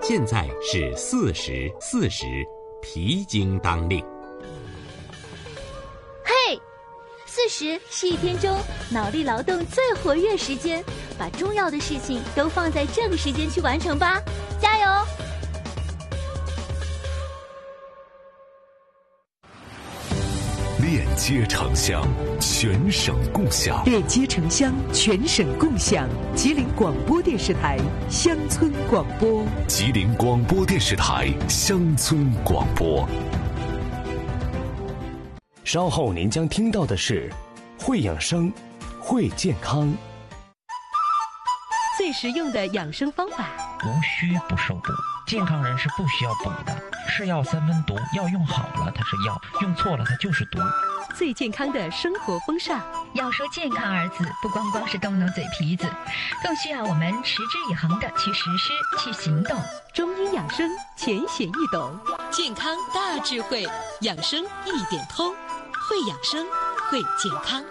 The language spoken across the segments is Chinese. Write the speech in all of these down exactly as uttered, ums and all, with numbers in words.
现在是四时四十，脾经当令。 嘿，四十是一天中脑力劳动最活跃时间，把重要的事情都放在这个时间去完成吧，加油！ 链接城乡，全省共享。 链接城乡，全省共享。吉林广播电视台乡村广播。 吉林广播电视台乡村广播。 稍后您将听到的是会养生，会健康。 最实用的养生方法， 无需不受补。健康人是不需要补的，是药三分毒，药用好了它是药，用错了它就是毒。 最健康的生活风尚， 要说健康二字，不光光是动动嘴皮子，更需要我们持之以恒的去实施、去行动。 中医养生浅显易懂， 健康大智慧，养生一点通，会养生，会健康。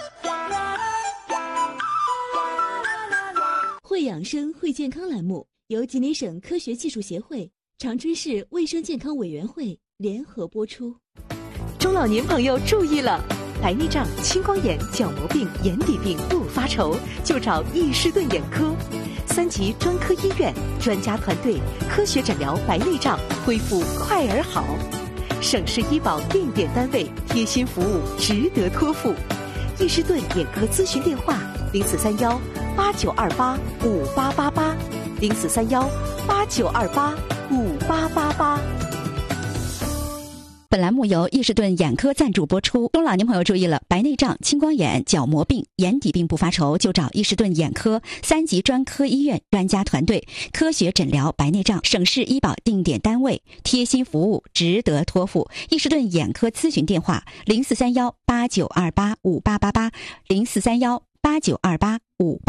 会养生会健康栏目由吉林省科学技术协会、长春市卫生健康委员会联合播出。 中老年朋友注意了，白内障、青光眼、角膜病、眼底病不发愁，就找易士顿眼科，三级专科医院，专家团队科学诊疗白内障，恢复快而好。省市医保定点单位，贴心服务，值得托付。易士顿眼科咨询电话：零四三幺八九二八五八八八，零四三幺八九二八五八八八。 本栏目由易士顿眼科赞助播出。中老年朋友注意了，白内障、青光眼、角膜病、眼底病不发愁，就找易士顿眼科，三级专科医院，专家团队科学诊疗白内障，省市医保定点单位，贴心服务，值得托付。易士顿眼科咨询电话：零四三幺八九二八五八八八，零四三幺八九二八五八。